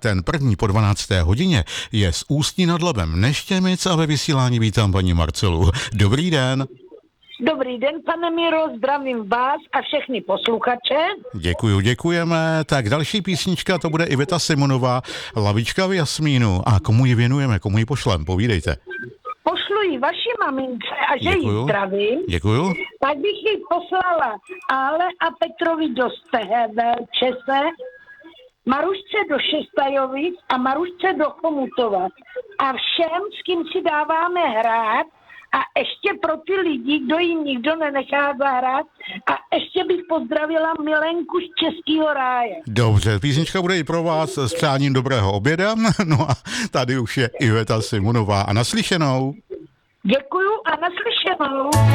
ten první po 12. hodině, je z Ústí nad Labem Neštěmic a ve vysílání vítám paní Marcelu. Dobrý den. Dobrý den, pane Miro, zdravím vás a všechny posluchače. Děkujeme. Tak další písnička, to bude Iveta Simonová, Lavička v jasmínu. A komu ji věnujeme, komu ji pošlem? Povídejte. Pošlu ji vaší mamince a že ji zdravím. Děkuju. Tak bych ji poslala Ale a Petrovi do Čese, Marušce do Šestajovic a Marušce do Chomutova. A všem, s kým si dáváme hrát, a ještě pro ty lidi, kdo jim nikdo nenechá zahrát, a ještě bych pozdravila Milenku z Českého ráje. Dobře, písnička bude i pro vás s přáním dobrého oběda. No a tady už je Iveta Simonová a naslyšenou. Děkuju a naslyšenou.